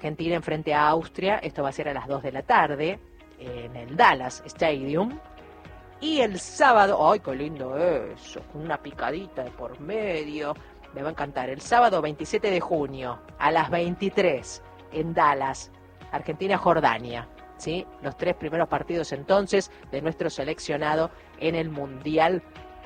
Argentina enfrente a Austria. Esto va a ser a las 2 de la tarde en el Dallas Stadium. Y el sábado, ¡ay, qué lindo eso! Con una picadita de por medio. Me va a encantar. El sábado 27 de junio a las 23 en Dallas, Argentina-Jordania. ¿Sí? Los 3 primeros partidos entonces de nuestro seleccionado en el Mundial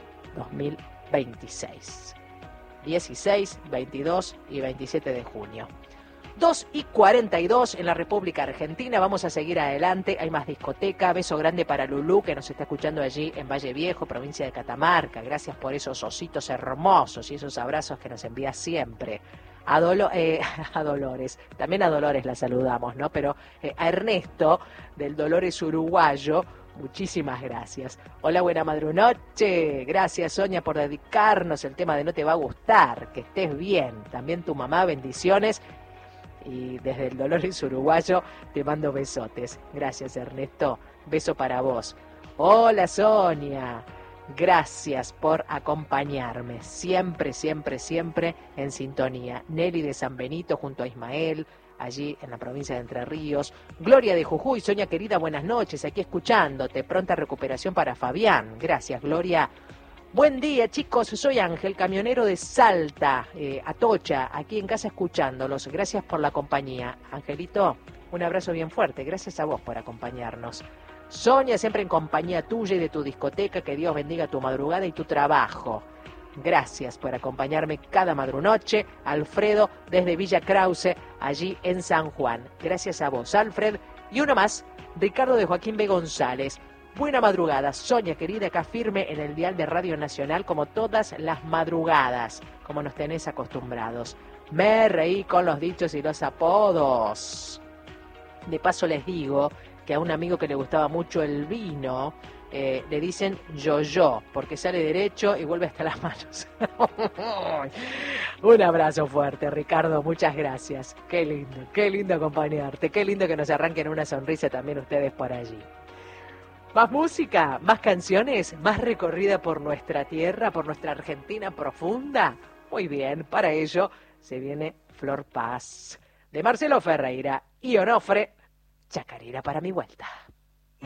2026. 16, 22 y 27 de junio. 2:42 en la República Argentina. Vamos a seguir adelante. Hay más discoteca. Beso grande para Lulú, que nos está escuchando allí en Valle Viejo, provincia de Catamarca. Gracias por esos ositos hermosos y esos abrazos que nos envía siempre. A Dolores, también a Dolores la saludamos, ¿no? Pero a Ernesto, del Dolores Uruguayo, muchísimas gracias. Hola, buena madrunoche. Gracias, Sonia, por dedicarnos el tema de No te va a gustar. Que estés bien. También tu mamá, bendiciones. Y desde el Dolores Uruguayo te mando besotes. Gracias, Ernesto. Beso para vos. Hola, Sonia. Gracias por acompañarme. Siempre, siempre, siempre en sintonía. Nelly de San Benito junto a Ismael, allí en la provincia de Entre Ríos. Gloria de Jujuy. Sonia querida, buenas noches. Aquí escuchándote. Pronta recuperación para Fabián. Gracias, Gloria. Buen día, chicos, soy Ángel, camionero de Salta, Atocha, aquí en casa escuchándolos. Gracias por la compañía. Angelito, un abrazo bien fuerte. Gracias a vos por acompañarnos. Sonia, siempre en compañía tuya y de tu discoteca. Que Dios bendiga tu madrugada y tu trabajo. Gracias por acompañarme cada madrunoche. Alfredo, desde Villa Krause, allí en San Juan. Gracias a vos, Alfred. Y uno más, Ricardo de Joaquín B. González. Buena madrugada, Sonia querida, acá firme en el dial de Radio Nacional como todas las madrugadas, como nos tenés acostumbrados. Me reí con los dichos y los apodos. De paso les digo que a un amigo que le gustaba mucho el vino, le dicen yo-yo, porque sale derecho y vuelve hasta las manos. Un abrazo fuerte, Ricardo, muchas gracias. Qué lindo acompañarte, qué lindo que nos arranquen una sonrisa también ustedes por allí. Más música, más canciones, más recorrida por nuestra tierra, por nuestra Argentina profunda. Muy bien, para ello se viene Flor Paz, de Marcelo Ferreira y Onofre, Chacarera para mi vuelta.